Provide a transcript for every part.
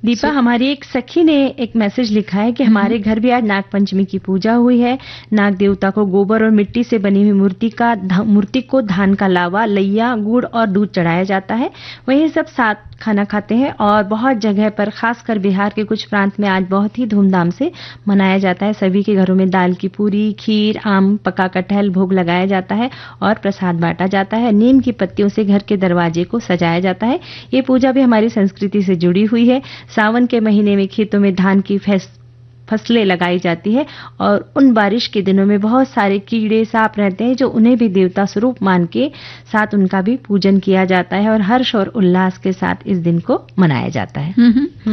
दीपा, हमारी एक सखी ने एक मैसेज लिखा है कि हमारे घर भी आज नाग पंचमी की पूजा हुई है। नाग देवता को गोबर और मिट्टी से बनी हुई मूर्ति को धान का लावा, लैया, गुड़ और दूध चढ़ाया जाता है। वहीं सब साथ खाना खाते हैं और बहुत जगह पर, खासकर बिहार के कुछ प्रांत में आज बहुत ही धूमधाम से मनाया जाता है। सभी के घरों में दाल की पूरी, खीर, आम, पका कटहल भोग लगाया जाता है और प्रसाद बांटा जाता है। नीम की पत्तियों से घर के दरवाजे को सजाया जाता है। ये पूजा भी हमारी संस्कृति से जुड़ी हुई है। सावन के महीने में खेतों में धान की फसलें लगाई जाती है और उन बारिश के दिनों में बहुत सारे कीड़े, सांप रहते हैं, जो उन्हें भी देवता स्वरूप मान के साथ उनका भी पूजन किया जाता है और हर्ष और उल्लास के साथ इस दिन को मनाया जाता है।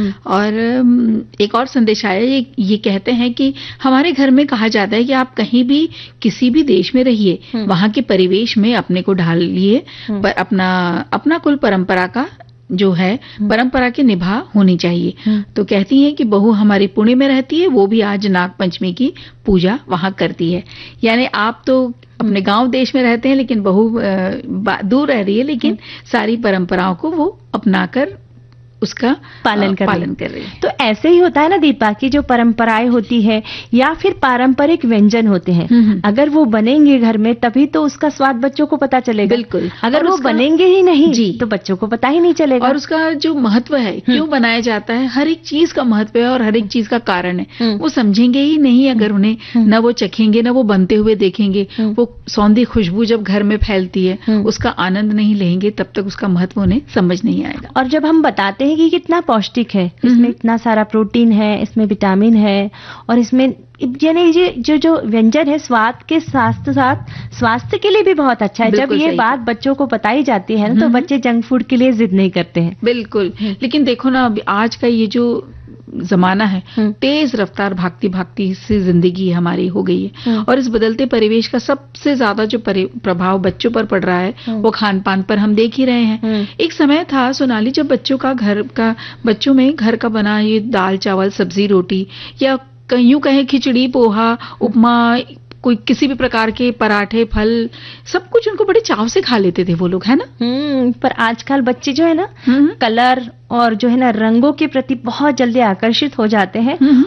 और एक और संदेश आया, ये कहते हैं कि हमारे घर में कहा जाता है कि आप कहीं भी किसी भी देश में रहिए, वहां के परिवेश में अपने को ढाल लिए, पर अपना कुल परंपरा का जो है परंपरा की निभा होनी चाहिए। तो कहती हैं कि बहू हमारी पुणे में रहती है, वो भी आज नाग पंचमी की पूजा वहां करती है। यानी आप तो अपने गांव देश में रहते हैं, लेकिन बहू दूर रह रही है, लेकिन सारी परंपराओं को वो अपनाकर उसका पालन कर रही है। तो ऐसे ही होता है ना दीपा, की जो परंपराएं होती है या फिर पारंपरिक व्यंजन होते हैं, अगर वो बनेंगे घर में तभी तो उसका स्वाद बच्चों को पता चलेगा। बिल्कुल, अगर वो बनेंगे ही नहीं तो बच्चों को पता ही नहीं चलेगा। और उसका जो महत्व है, क्यों बनाया जाता है, हर एक चीज का महत्व है और हर एक चीज का कारण है, वो समझेंगे ही नहीं अगर उन्हें न वो चखेंगे, न वो बनते हुए देखेंगे। वो सौंधी खुशबू जब घर में फैलती है, उसका आनंद नहीं लेंगे, तब तक उसका महत्व उन्हें समझ नहीं आएगा। और जब हम बताते कि कितना पौष्टिक है, इसमें इतना सारा प्रोटीन है, इसमें विटामिन है, और इसमें यानी ये जो व्यंजन है स्वाद के साथ साथ स्वास्थ्य के लिए भी बहुत अच्छा है। जब ये बात बच्चों को बताई जाती है ना, तो बच्चे जंक फूड के लिए जिद नहीं करते हैं। बिल्कुल, लेकिन देखो ना, आज का ये जो जमाना है, तेज रफ्तार भागती सी जिंदगी हमारी हो गई है, और इस बदलते परिवेश का सबसे ज्यादा जो प्रभाव बच्चों पर पड़ रहा है, वो खान पान पर हम देख ही रहे हैं। एक समय था सोनाली, जब बच्चों में घर का बना ये दाल चावल सब्जी रोटी, या यूं कहें खिचड़ी पोहा उपमा, कोई किसी भी प्रकार के पराठे फल, सब कुछ उनको बड़े चाव से खा लेते थे वो लोग, है ना। पर आजकल बच्चे जो है ना, कलर और जो है ना रंगों के प्रति बहुत जल्दी आकर्षित हो जाते हैं